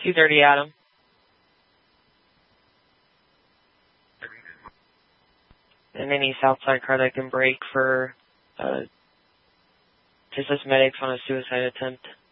230 Adam. And any Southside car that can brake for just as medics on a suicide attempt.